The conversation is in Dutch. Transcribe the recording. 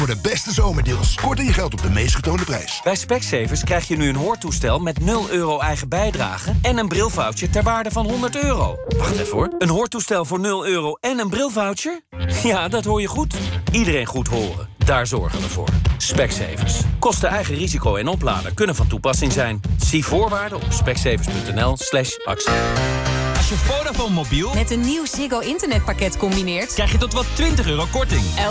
voor de beste zomerdeals. Korting je geld op de meest getoonde prijs. Bij Specsavers krijg je nu een hoortoestel met 0 euro eigen bijdrage en een brilvoucher ter waarde van €100. Wacht even hoor. Een hoortoestel voor 0 euro en een brilvoucher? Ja, dat hoor je goed. Iedereen goed horen. Daar zorgen we voor. Specsavers. Kosten eigen risico en oplader kunnen van toepassing zijn. Zie voorwaarden op specsavers.nl/actie. Als je Vodafone mobiel met een nieuw Ziggo internetpakket combineert, krijg je tot wel €20 korting.